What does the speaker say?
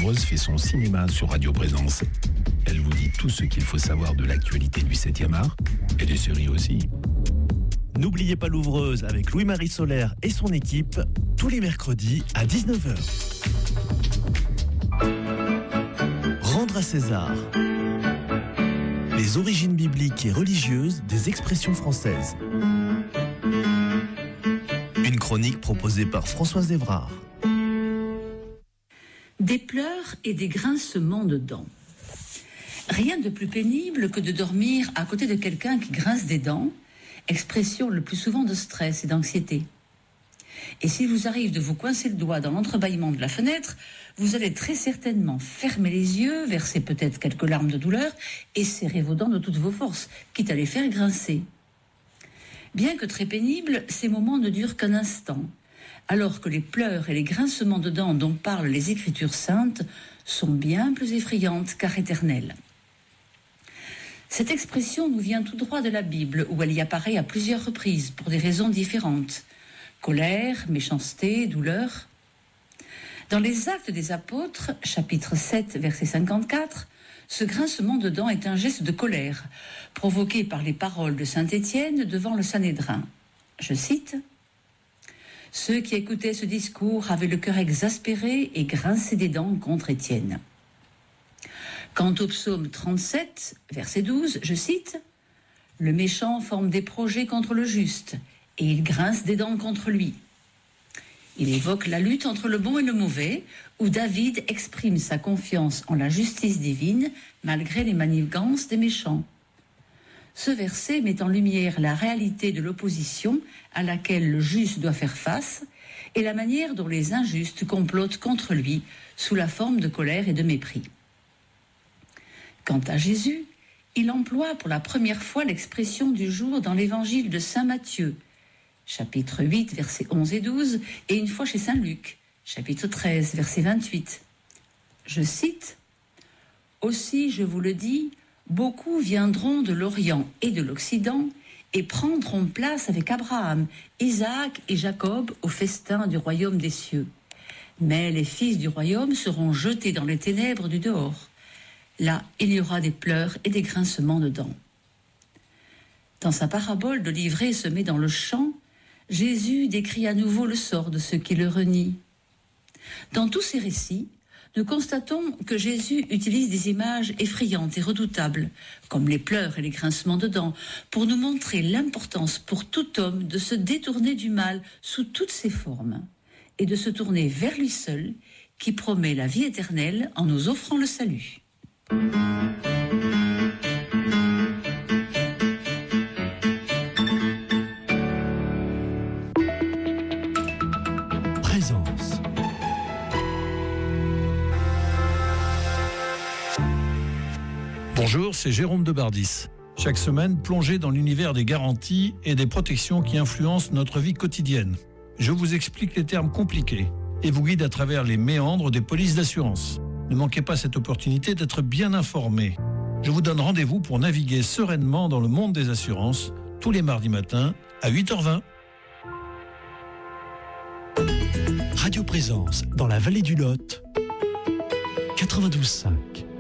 Louvreuse fait son cinéma sur Radio Présence. Elle vous dit tout ce qu'il faut savoir de l'actualité du 7e art et des séries aussi. N'oubliez pas Louvreuse avec Louis-Marie Solaire et son équipe, tous les mercredis à 19h. Rendre à César. Les origines bibliques et religieuses des expressions françaises. Une chronique proposée par Françoise Évrard. Des pleurs et des grincements de dents. Rien de plus pénible que de dormir à côté de quelqu'un qui grince des dents, expression le plus souvent de stress et d'anxiété. Et s'il vous arrive de vous coincer le doigt dans l'entrebâillement de la fenêtre, vous allez très certainement fermer les yeux, verser peut-être quelques larmes de douleur et serrer vos dents de toutes vos forces, quitte à les faire grincer. Bien que très pénibles, ces moments ne durent qu'un instant, alors que les pleurs et les grincements de dents dont parlent les Écritures saintes sont bien plus effrayantes car éternelles. Cette expression nous vient tout droit de la Bible, où elle y apparaît à plusieurs reprises pour des raisons différentes. Colère, méchanceté, douleur. Dans les Actes des Apôtres, chapitre 7, verset 54, ce grincement de dents est un geste de colère, provoqué par les paroles de saint Étienne devant le Sanhédrin. Je cite : « Ceux qui écoutaient ce discours avaient le cœur exaspéré et grinçaient des dents contre Étienne. » Quant au psaume 37, verset 12, je cite : « Le méchant forme des projets contre le juste, et il grince des dents contre lui. » Il évoque la lutte entre le bon et le mauvais, où David exprime sa confiance en la justice divine, malgré les manigances des méchants. Ce verset met en lumière la réalité de l'opposition à laquelle le juste doit faire face, et la manière dont les injustes complotent contre lui, sous la forme de colère et de mépris. Quant à Jésus, il emploie pour la première fois l'expression du jour dans l'évangile de saint Matthieu, chapitre 8, versets 11 et 12, et une fois chez saint Luc, chapitre 13, verset 28. Je cite : « Aussi, je vous le dis, beaucoup viendront de l'Orient et de l'Occident et prendront place avec Abraham, Isaac et Jacob au festin du royaume des cieux. Mais les fils du royaume seront jetés dans les ténèbres du dehors. Là, il y aura des pleurs et des grincements de dents. » Dans sa parabole de l'ivraie semé dans le champ, Jésus décrit à nouveau le sort de ceux qui le renient. Dans tous ces récits, nous constatons que Jésus utilise des images effrayantes et redoutables, comme les pleurs et les grincements de dents, pour nous montrer l'importance pour tout homme de se détourner du mal sous toutes ses formes, et de se tourner vers lui seul, qui promet la vie éternelle en nous offrant le salut. Présence. Bonjour, c'est Jérôme de Bardis. Chaque semaine, plongez dans l'univers des garanties et des protections qui influencent notre vie quotidienne. Je vous explique les termes compliqués et vous guide à travers les méandres des polices d'assurance. Ne manquez pas cette opportunité d'être bien informé. Je vous donne rendez-vous pour naviguer sereinement dans le monde des assurances tous les mardis matins à 8h20. Radio Présence dans la vallée du Lot, 92.5.